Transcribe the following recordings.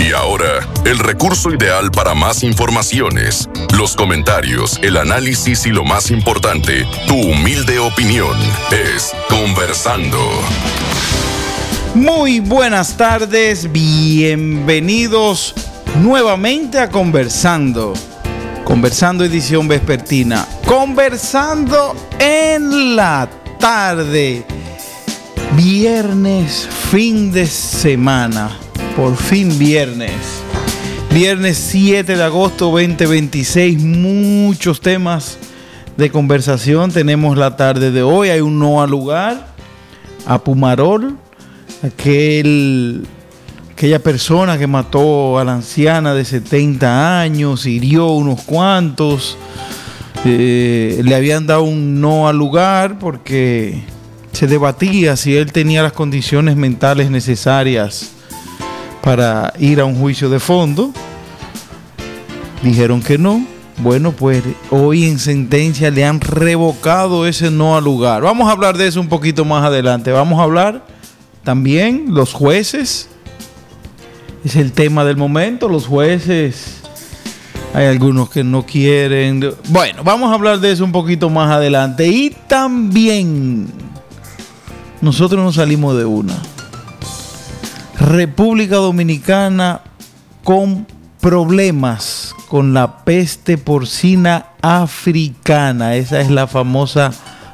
Y ahora, el recurso ideal para más informaciones, los comentarios, el análisis y lo más importante, tu humilde opinión, es Conversando. Muy buenas tardes, bienvenidos nuevamente a Conversando. Conversando edición vespertina. Conversando en la tarde. Viernes, fin de semana. Por fin viernes. Viernes 7 de agosto 2026. Muchos temas de conversación tenemos la tarde de hoy. Hay un no al lugar. A Pumarol. Aquella persona que mató a la anciana de 70 años, hirió unos cuantos. Le habían dado un no al lugar porque se debatía si él tenía las condiciones mentales necesarias para ir a un juicio de fondo. Dijeron que no. Bueno, pues hoy en sentencia le han revocado ese no al lugar. Vamos a hablar de eso un poquito más adelante. Vamos a hablar también los jueces. Es el tema del momento. Los jueces, hay algunos que no quieren. Bueno, vamos a hablar de eso un poquito más adelante. Y también nosotros nos salimos de una. República Dominicana con problemas con la peste porcina africana. Esa es la famosa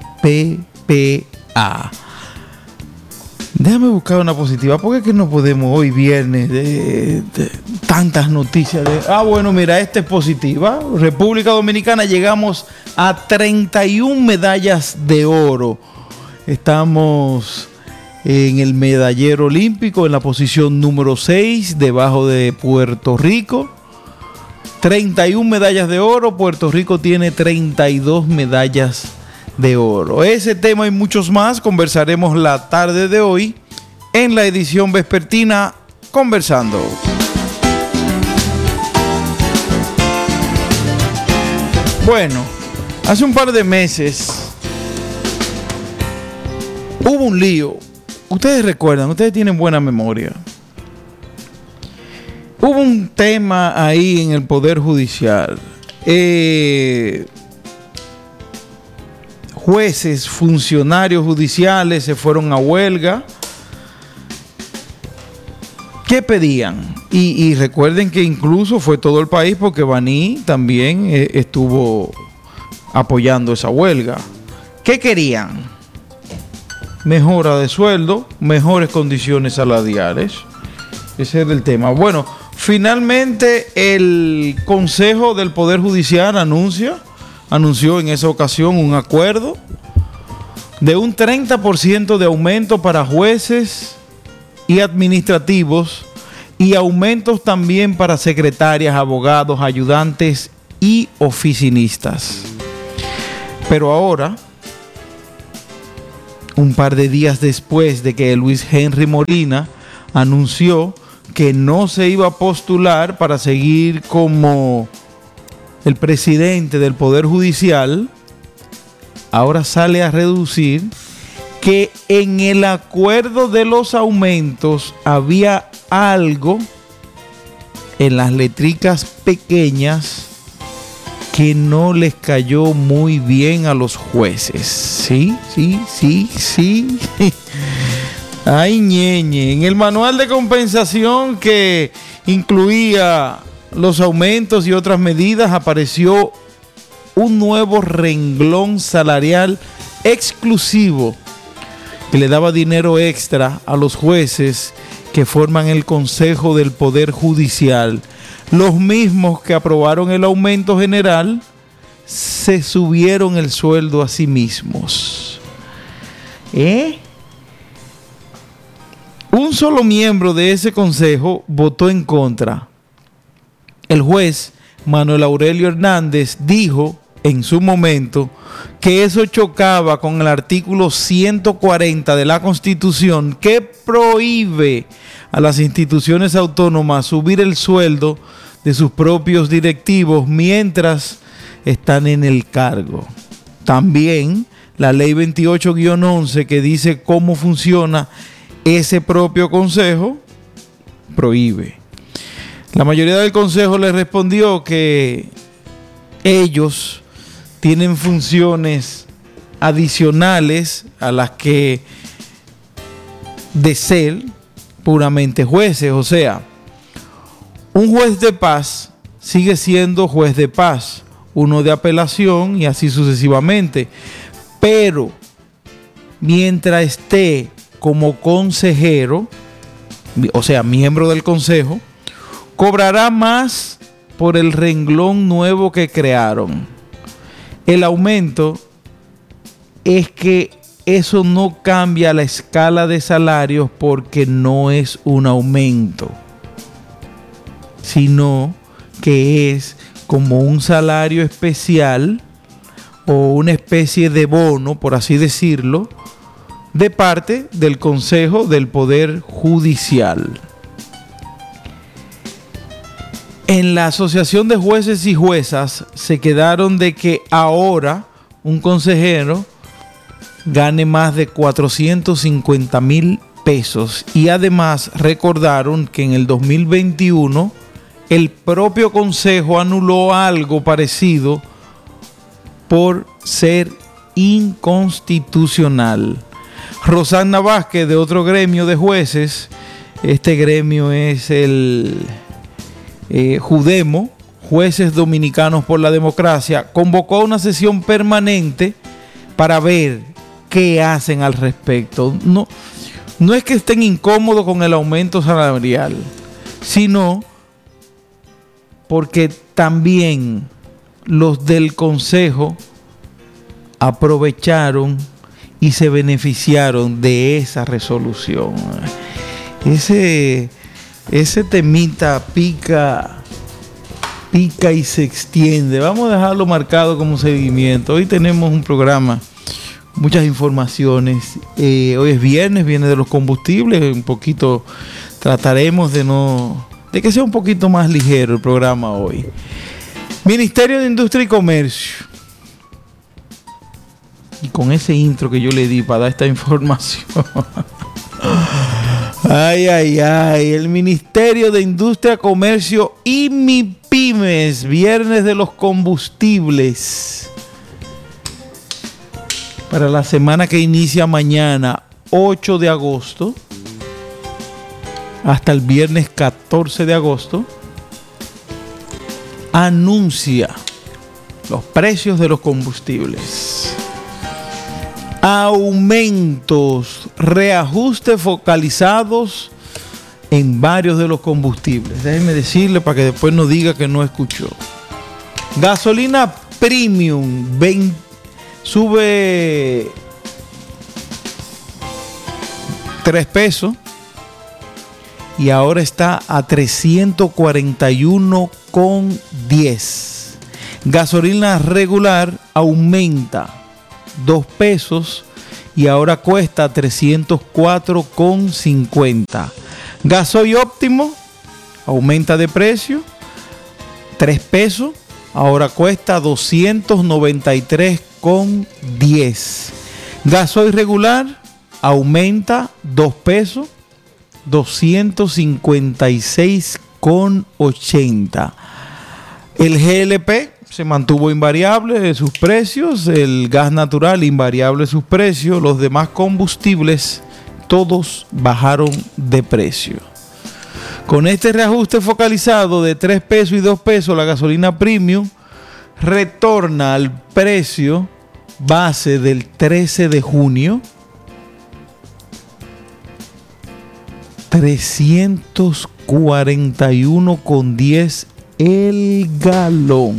PPA. Déjame buscar una positiva, porque es que no podemos hoy viernes de tantas noticias. Bueno, mira, esta es positiva. República Dominicana llegamos a 31 medallas de oro. Estamos en el medallero olímpico en la posición número 6, debajo de Puerto Rico. 31 medallas de oro, Puerto Rico tiene 32 medallas de oro. Ese tema y muchos más conversaremos la tarde de hoy en la edición vespertina Conversando. Bueno, hace un par de meses hubo un lío. Ustedes recuerdan, ustedes tienen buena memoria. Hubo un tema ahí en el Poder Judicial. Jueces, funcionarios judiciales se fueron a huelga. ¿Qué pedían? Y recuerden que incluso fue todo el país, porque Baní también estuvo apoyando esa huelga. ¿Qué querían? Mejora de sueldo, mejores condiciones salariales. Ese era el tema. Bueno, finalmente el Consejo del Poder Judicial anunció en esa ocasión un acuerdo de un 30% de aumento para jueces y administrativos, y aumentos también para secretarias, abogados, ayudantes y oficinistas. Pero ahora, un par de días después de que Luis Henry Molina anunció que no se iba a postular para seguir como el presidente del Poder Judicial, ahora sale a reducir que en el acuerdo de los aumentos había algo en las letricas pequeñas que no les cayó muy bien a los jueces. Sí. Ay, ñeñe. En el manual de compensación que incluía los aumentos y otras medidas apareció un nuevo renglón salarial exclusivo que le daba dinero extra a los jueces que forman el Consejo del Poder Judicial. Los mismos que aprobaron el aumento general se subieron el sueldo a sí mismos. Un solo miembro de ese consejo votó en contra. El juez Manuel Aurelio Hernández dijo en su momento que eso chocaba con el artículo 140 de la Constitución, que prohíbe a las instituciones autónomas subir el sueldo de sus propios directivos mientras están en el cargo. También la ley 28-11, que dice cómo funciona ese propio consejo, prohíbe. La mayoría del consejo le respondió que ellos tienen funciones adicionales a las que de ser puramente jueces. O sea, un juez de paz sigue siendo juez de paz, uno de apelación y así sucesivamente. Pero mientras esté como consejero, o sea, miembro del consejo, cobrará más por el renglón nuevo que crearon. El aumento es que eso no cambia la escala de salarios porque no es un aumento, sino que es como un salario especial o una especie de bono, por así decirlo, de parte del Consejo del Poder Judicial. En la Asociación de Jueces y Juezas se quedaron de que ahora un consejero gane más de 450,000 pesos y además recordaron que en el 2021 el propio Consejo anuló algo parecido por ser inconstitucional. Rosana Vázquez, de otro gremio de jueces, este gremio es el Judemo, Jueces Dominicanos por la Democracia, convocó una sesión permanente para ver qué hacen al respecto. No es que estén incómodos con el aumento salarial, sino porque también los del Consejo aprovecharon y se beneficiaron de esa resolución. Ese temita pica y se extiende. Vamos a dejarlo marcado como seguimiento. Hoy tenemos un programa, muchas informaciones. Hoy es viernes, viene de los combustibles. Un poquito trataremos de que sea un poquito más ligero el programa hoy. Ministerio de Industria y Comercio. Y con ese intro que yo le di para dar esta información. Ay. El Ministerio de Industria, Comercio y MIPYMES. Viernes de los combustibles. Para la semana que inicia mañana, 8 de agosto. Hasta el viernes 14 de agosto. Anuncia los precios de los combustibles. Aumentos, reajustes focalizados en varios de los combustibles. Déjenme decirle para que después no diga que no escuchó. Gasolina premium sube 3 pesos y ahora está a 341,10. Gasolina regular aumenta 2 pesos y ahora cuesta 304,50. Gasoil óptimo aumenta de precio 3 pesos, ahora cuesta 293,10. Gasoil regular aumenta 2 pesos, 256,80. El GLP se mantuvo invariable sus precios, el gas natural invariable sus precios, los demás combustibles todos bajaron de precio. Con este reajuste focalizado de 3 pesos y 2 pesos, la gasolina premium retorna al precio base del 13 de junio, 341,10 el galón.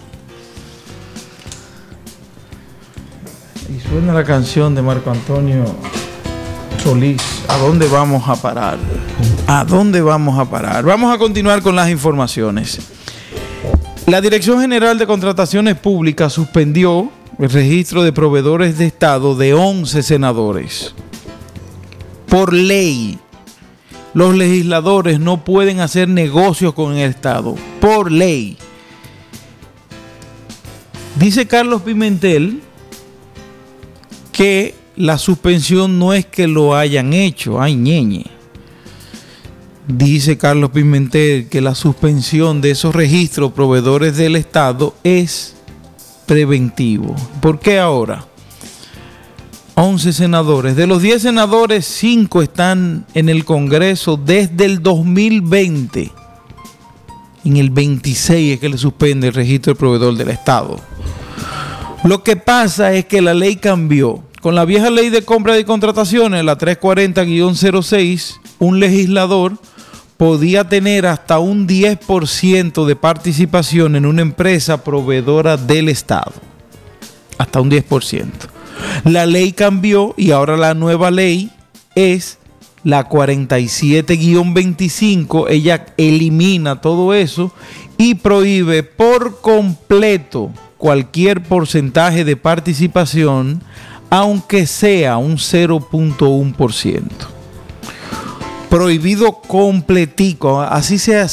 Y suena la canción de Marco Antonio Solís. ¿A dónde vamos a parar? ¿A dónde vamos a parar? Vamos a continuar con las informaciones. La Dirección General de Contrataciones Públicas suspendió el registro de proveedores de Estado de 11 senadores. Por ley, los legisladores no pueden hacer negocios con el Estado. Por ley. Dice Carlos Pimentel que la suspensión no es que lo hayan hecho. Ay, ñeñe. Dice Carlos Pimentel que la suspensión de esos registros proveedores del Estado es preventivo. ¿Por qué ahora? 11 senadores. De los 10 senadores, 5 están en el Congreso desde el 2020. En el 26 es que le suspende el registro del proveedor del Estado. Lo que pasa es que la ley cambió. Con la vieja ley de compra y contrataciones, la 340-06, un legislador podía tener hasta un 10% de participación en una empresa proveedora del Estado. Hasta un 10%. La ley cambió y ahora la nueva ley es la 47-25. Ella elimina todo eso y prohíbe por completo cualquier porcentaje de participación, aunque sea un 0.1%. Prohibido completico, así sea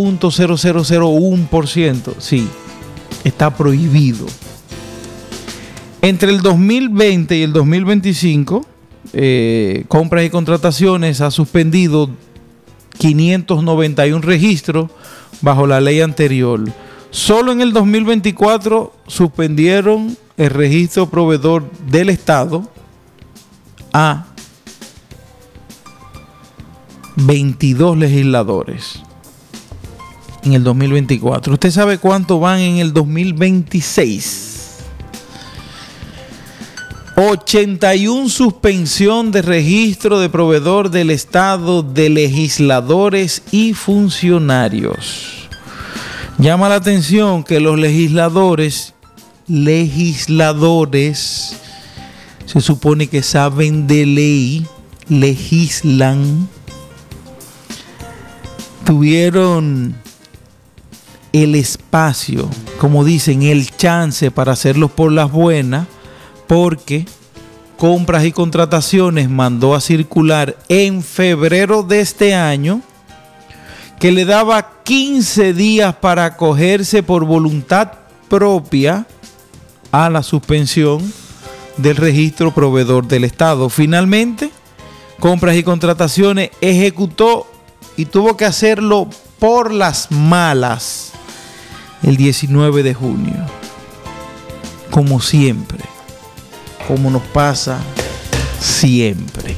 0.0001%, sí, está prohibido. Entre el 2020 y el 2025, compras y contrataciones ha suspendido 591 registros bajo la ley anterior. Solo en el 2024 suspendieron el registro proveedor del Estado a 22 legisladores en el 2024. ¿Usted sabe cuánto van en el 2026? 81 suspensión de registro de proveedor del Estado de legisladores y funcionarios. Llama la atención que los legisladores se supone que saben de ley, legislan, tuvieron el espacio, como dicen, el chance para hacerlos por las buenas, porque Compras y Contrataciones mandó a circular en febrero de este año que le daba 15 días para acogerse por voluntad propia a la suspensión del registro proveedor del Estado. Finalmente, Compras y Contrataciones ejecutó y tuvo que hacerlo por las malas el 19 de junio. Como siempre, como nos pasa siempre.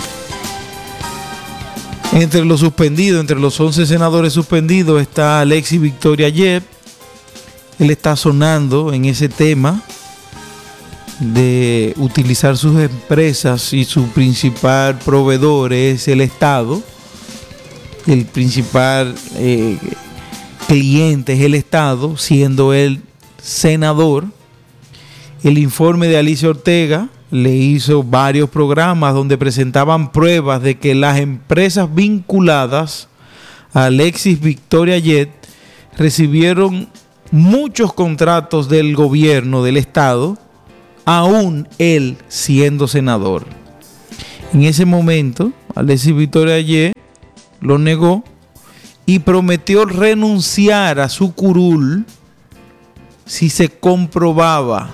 Entre los suspendidos, entre los 11 senadores suspendidos, está Alexis Victoria Yep. Él está sonando en ese tema de utilizar sus empresas y su principal proveedor es el Estado. El principal cliente es el Estado, siendo él senador. El informe de Alicia Ortega le hizo varios programas donde presentaban pruebas de que las empresas vinculadas a Alexis Victoria Yep recibieron muchos contratos del gobierno del Estado, aún él siendo senador. En ese momento, Alexis Victoria Yep lo negó y prometió renunciar a su curul si se comprobaba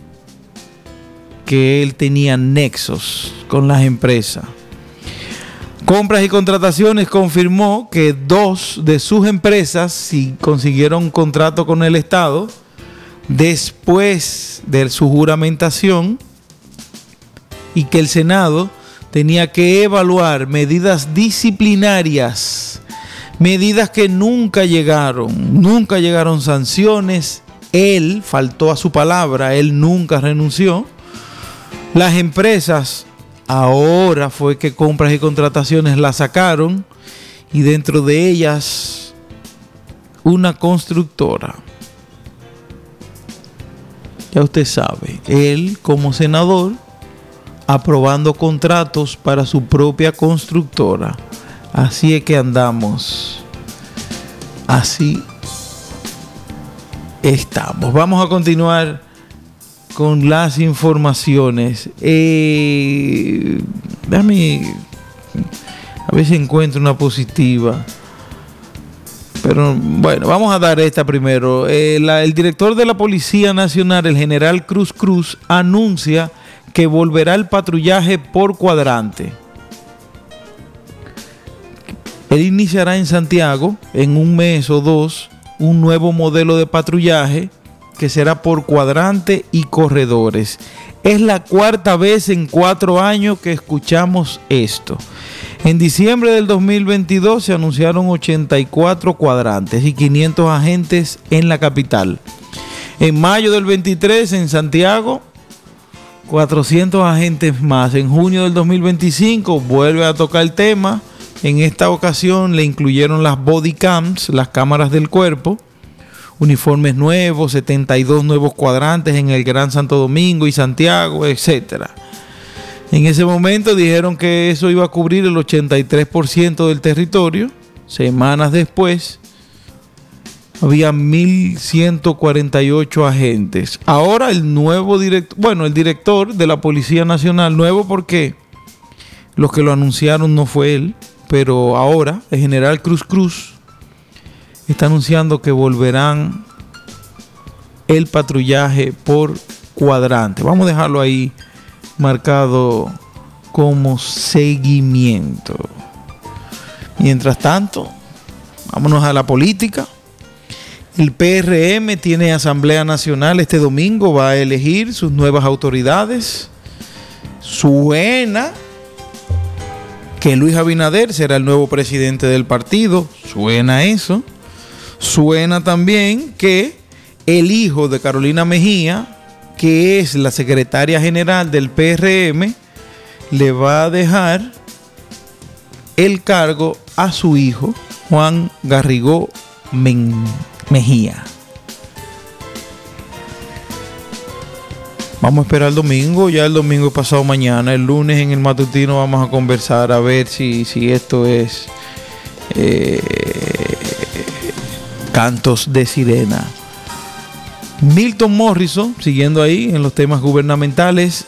que él tenía nexos con las empresas. Compras y Contrataciones confirmó que 2 de sus empresas sí consiguieron contrato con el Estado después de su juramentación y que el Senado tenía que evaluar medidas disciplinarias, medidas que nunca llegaron sanciones. Él faltó a su palabra, él nunca renunció. Las empresas, ahora fue que Compras y Contrataciones la sacaron, y dentro de ellas una constructora. Ya usted sabe, él como senador aprobando contratos para su propia constructora. Así es que andamos. Así estamos. Vamos a continuar con las informaciones. Déjame a ver si encuentro una positiva. Pero bueno, vamos a dar esta primero. El director de la Policía Nacional, el general Cruz, anuncia que volverá el patrullaje por cuadrante. Él iniciará en Santiago en un mes o dos un nuevo modelo de patrullaje que será por cuadrante y corredores. Es la cuarta vez en 4 años que escuchamos esto. En diciembre del 2022 se anunciaron 84 cuadrantes y 500 agentes en la capital. En mayo del 23 en Santiago, 400 agentes más. En junio del 2025 vuelve a tocar el tema. En esta ocasión le incluyeron las body cams, las cámaras del cuerpo, uniformes nuevos, 72 nuevos cuadrantes en el Gran Santo Domingo y Santiago, etc. En ese momento dijeron que eso iba a cubrir el 83% del territorio. Semanas después, había 1.148 agentes. Ahora el nuevo director, el director de la Policía Nacional, nuevo porque los que lo anunciaron no fue él, pero ahora el general Cruz está anunciando que volverán el patrullaje por cuadrante. Vamos a dejarlo ahí marcado como seguimiento. Mientras tanto, vámonos a la política. El PRM tiene Asamblea Nacional este domingo, va a elegir sus nuevas autoridades. Suena que Luis Abinader será el nuevo presidente del partido. Suena eso. Suena también que el hijo de Carolina Mejía, que es la secretaria general del PRM, le va a dejar el cargo a su hijo, Juan Garrigó Mejía. Vamos a esperar el domingo, ya el domingo pasado mañana, el lunes en el matutino vamos a conversar a ver si esto es cantos de sirena. Milton Morrison, siguiendo ahí en los temas gubernamentales,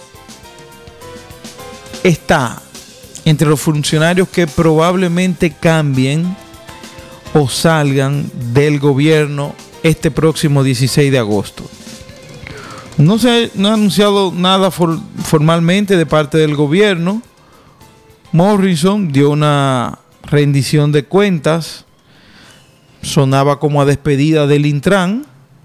está entre los funcionarios que probablemente cambien o salgan del gobierno este próximo 16 de agosto. No ha anunciado nada formalmente de parte del gobierno. Morrison dio una rendición de cuentas. Sonaba como a despedida del Intran.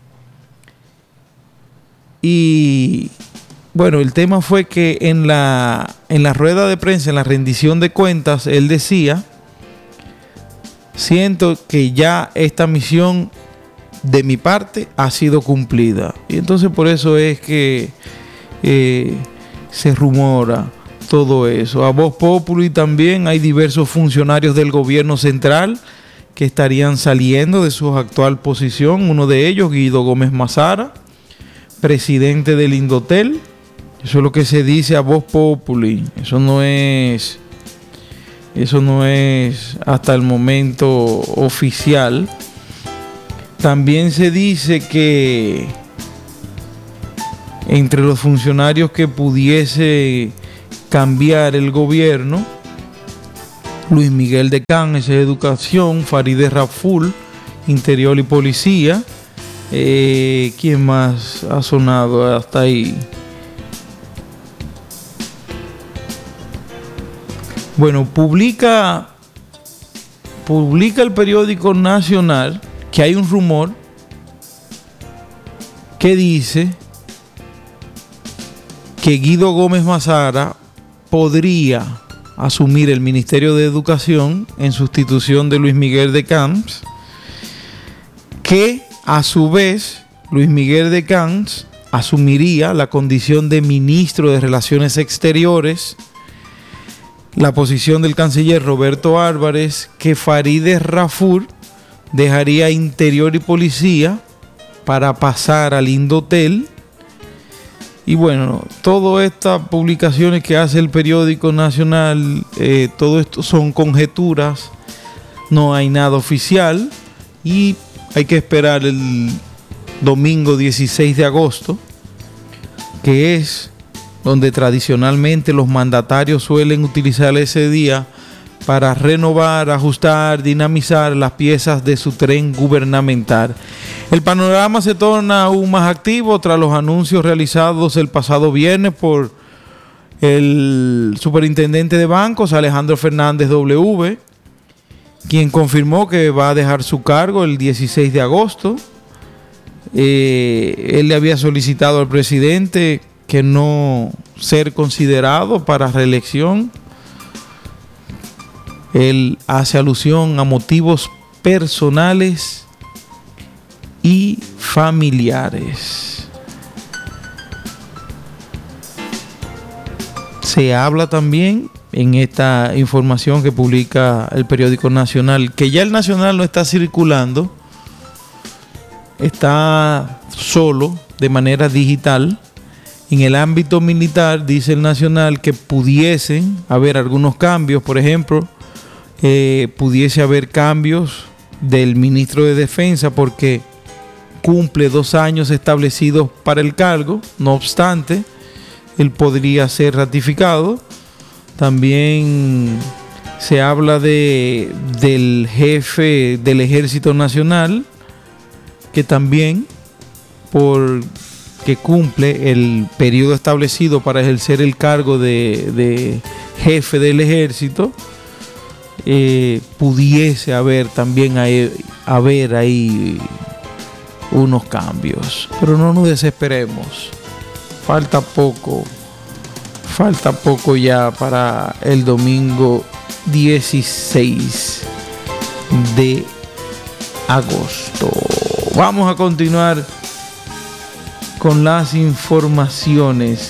Y bueno, el tema fue que en la rueda de prensa, en la rendición de cuentas, él decía: siento que ya esta misión de mi parte ha sido cumplida. Y entonces por eso es que se rumora todo eso. A Voz Populi también hay diversos funcionarios del gobierno central que estarían saliendo de su actual posición. Uno de ellos, Guido Gómez Mazara, presidente del Indotel. Eso es lo que se dice a Voz Populi. Eso no es hasta el momento oficial. También se dice que entre los funcionarios que pudiese cambiar el gobierno, Luis Miguel de Can, ese es Educación, Farideh Raful, Interior y Policía. ¿Quién más ha sonado hasta ahí? Bueno, publica el periódico Nacional que hay un rumor que dice que Guido Gómez Mazara podría asumir el Ministerio de Educación en sustitución de Luis Miguel de Camps, que a su vez Luis Miguel de Camps asumiría la condición de ministro de Relaciones Exteriores, la posición del canciller Roberto Álvarez, que Farideh Raful dejaría Interior y Policía para pasar al Indotel. Y bueno, todas estas publicaciones que hace el periódico Nacional, todo esto son conjeturas, no hay nada oficial y hay que esperar el domingo 16 de agosto, que es donde tradicionalmente los mandatarios suelen utilizar ese día para renovar, ajustar, dinamizar las piezas de su tren gubernamental. El panorama se torna aún más activo tras los anuncios realizados el pasado viernes por el superintendente de bancos, Alejandro Fernández W., quien confirmó que va a dejar su cargo el 16 de agosto. Él le había solicitado al presidente que no ser considerado para reelección. Él hace alusión a motivos personales y familiares. Se habla también en esta información que publica el periódico Nacional, que ya el Nacional no está circulando, está solo de manera digital. En el ámbito militar, dice el Nacional, que pudiesen haber algunos cambios. Por ejemplo, pudiese haber cambios del ministro de Defensa porque cumple 2 años establecidos para el cargo. No obstante, él podría ser ratificado. También se habla del jefe del Ejército Nacional, que también, porque cumple el periodo establecido para ejercer el cargo de jefe del ejército, pudiese haber también haber ahí unos cambios. Pero no nos desesperemos. Falta poco ya para el domingo 16 de agosto. Vamos a continuar con las informaciones.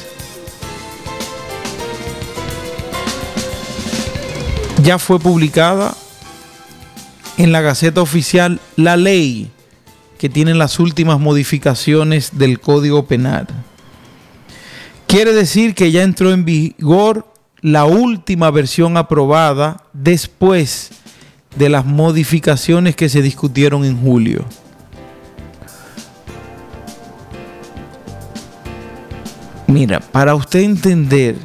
Ya fue publicada en la Gaceta Oficial la ley que tiene las últimas modificaciones del Código Penal. Quiere decir que ya entró en vigor la última versión aprobada después de las modificaciones que se discutieron en julio. Mira, para usted entender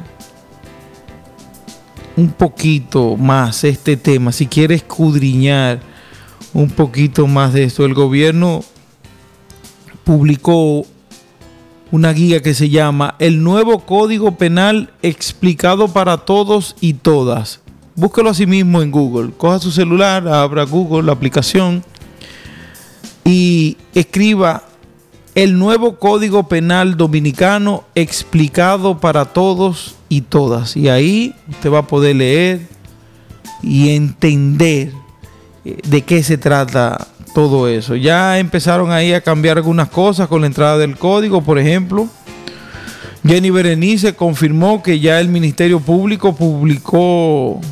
un poquito más este tema, si quiere escudriñar un poquito más de esto, el gobierno publicó una guía que se llama El Nuevo Código Penal explicado para todos y todas. Búsquelo así mismo en Google. Coja su celular, abra Google, la aplicación, y escriba El Nuevo Código Penal Dominicano explicado para todos y todas. Y ahí usted va a poder leer y entender de qué se trata todo eso. Ya empezaron ahí a cambiar algunas cosas con la entrada del código. Por ejemplo, Jenny Berenice confirmó que ya el Ministerio Público publicó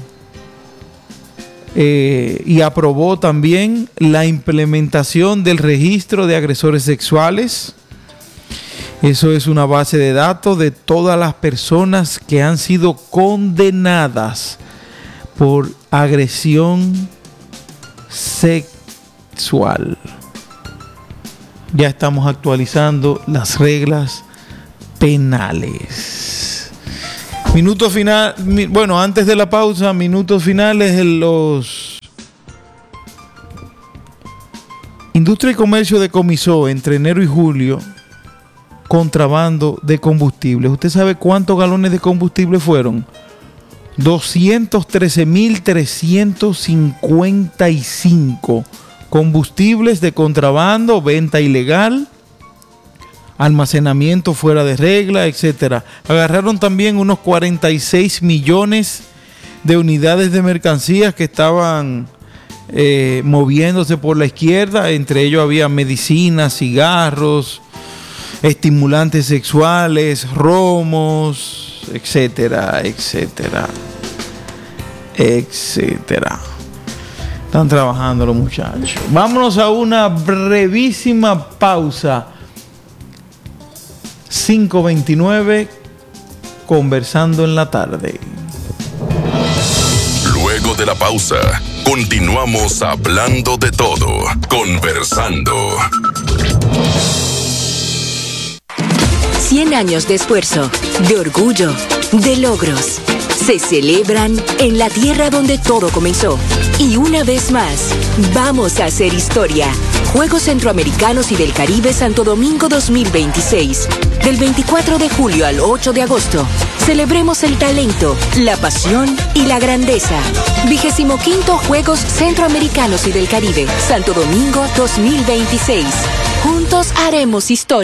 y aprobó también la implementación del registro de agresores sexuales. Eso es una base de datos de todas las personas que han sido condenadas por agresión sexual. Ya estamos actualizando las reglas penales. Minuto final, bueno, antes de la pausa, minutos finales en los... Industria y Comercio decomisó entre enero y julio contrabando de combustibles. ¿Usted sabe cuántos galones de combustible fueron? 213.355 combustibles de contrabando, venta ilegal, almacenamiento fuera de regla, etcétera. Agarraron también unos 46 millones de unidades de mercancías que estaban moviéndose por la izquierda. Entre ellos había medicinas, cigarros, estimulantes sexuales, romos, etcétera, etcétera, etcétera. Están trabajando los muchachos. Vámonos a una brevísima pausa. 5:29, conversando en la tarde. Luego de la pausa, continuamos hablando de todo, conversando. 100 años de esfuerzo, de orgullo, de logros. Se celebran en la tierra donde todo comenzó. Y una vez más, vamos a hacer historia. Juegos Centroamericanos y del Caribe Santo Domingo 2026. Del 24 de julio al 8 de agosto, celebremos el talento, la pasión y la grandeza. 25º Juegos Centroamericanos y del Caribe, Santo Domingo 2026. Juntos haremos historia.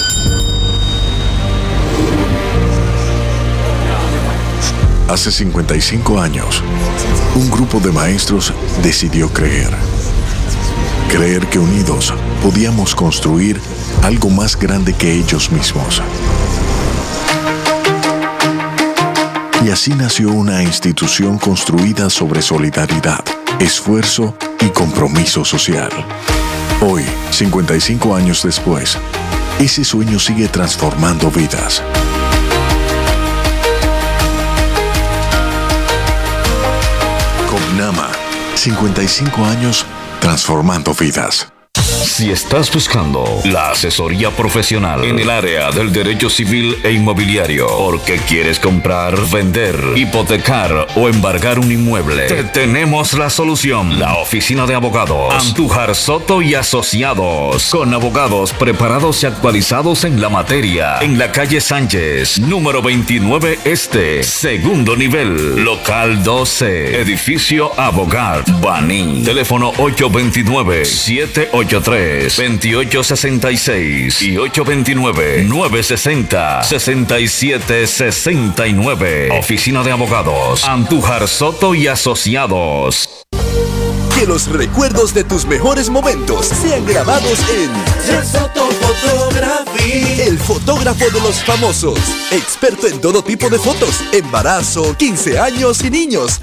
Hace 55 años, un grupo de maestros decidió creer que unidos podíamos construir algo más grande que ellos mismos. Y así nació una institución construida sobre solidaridad, esfuerzo y compromiso social. Hoy, 55 años después, ese sueño sigue transformando vidas. Copnama, 55 años transformando vidas. Si estás buscando la asesoría profesional en el área del derecho civil e inmobiliario, porque quieres comprar, vender, hipotecar o embargar un inmueble, te tenemos la solución. La oficina de abogados Andújar Soto y Asociados, con abogados preparados y actualizados en la materia, en la calle Sánchez, número 29 Este, segundo nivel, local 12, edificio Abogad, Baní. Teléfono 829-783-2866 y 829-960-6769. Oficina de Abogados Andújar Soto y Asociados. Que los recuerdos de tus mejores momentos sean grabados en Soto Photography, el fotógrafo de los famosos, experto en todo tipo de fotos, embarazo, 15 años y niños.